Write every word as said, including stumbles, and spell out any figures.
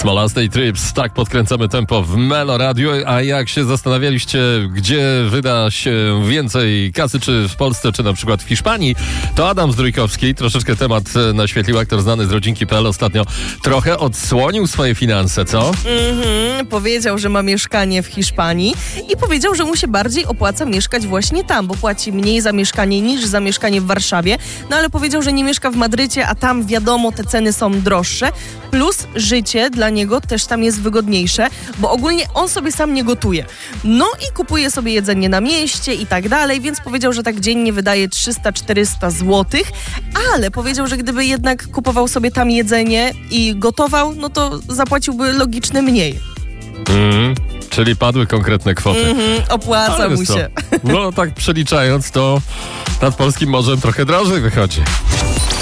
Smolastej Trips, tak podkręcamy tempo w Melo Radio, a jak się zastanawialiście, gdzie wyda się więcej kasy, czy w Polsce, czy na przykład w Hiszpanii, to Adam Zdrójkowski, troszeczkę temat naświetlił, aktor znany z rodzinki kropka pe el, ostatnio trochę odsłonił swoje finanse, co? Mhm, powiedział, że ma mieszkanie w Hiszpanii i powiedział, że mu się bardziej opłaca mieszkać właśnie tam, bo płaci mniej za mieszkanie niż za mieszkanie w Warszawie, no ale powiedział, że nie mieszka w Madrycie, a tam wiadomo, te ceny są droższe, plus życie dla niego też tam jest wygodniejsze, bo ogólnie on sobie sam nie gotuje. No i kupuje sobie jedzenie na mieście i tak dalej, więc powiedział, że tak dziennie wydaje trzysta czterysta złotych, ale powiedział, że gdyby jednak kupował sobie tam jedzenie i gotował, no to zapłaciłby logicznie mniej. Mm, czyli padły konkretne kwoty. Mhm, opłaca Ale mu co? się. No tak przeliczając, to nad polskim morzem trochę drożej wychodzi.